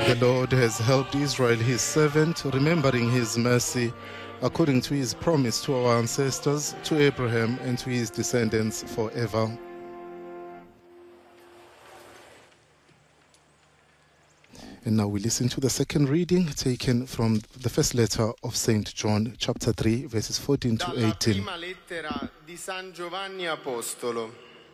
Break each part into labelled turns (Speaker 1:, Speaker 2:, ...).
Speaker 1: The Lord has helped Israel, his servant, remembering his mercy, according to his promise to our ancestors, to Abraham and to his descendants forever. And now we listen to the second reading taken from the first letter of St. John, chapter 3, verses 14 to 18.
Speaker 2: Dalla prima lettera di San Giovanni Apostolo.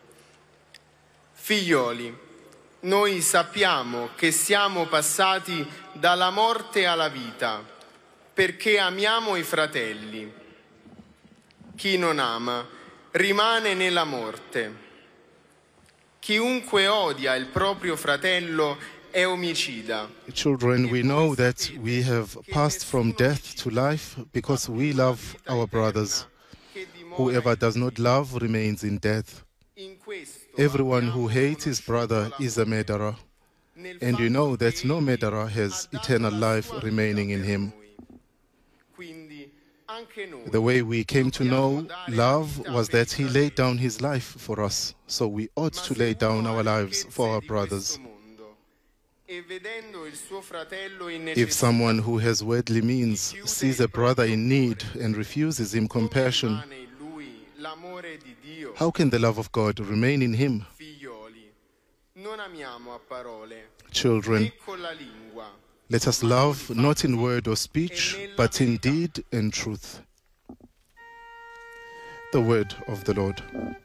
Speaker 2: Figlioli, noi sappiamo che siamo passati dalla morte alla vita, perché amiamo i fratelli. Chi non ama rimane nella morte. Chiunque odia il proprio fratello è omicida.
Speaker 1: Children, we know that we have passed from death to life because we love our brothers. Whoever does not love remains in death. Everyone who hates his brother is a murderer, and you know that no murderer has eternal life remaining in him. The way we came to know love was that he laid down his life for us, so we ought to lay down our lives for our brothers. If someone who has worldly means sees a brother in need and refuses him compassion, how can the love of God remain in him? Children, let us love not in word or speech, but in deed and truth. The word of the Lord.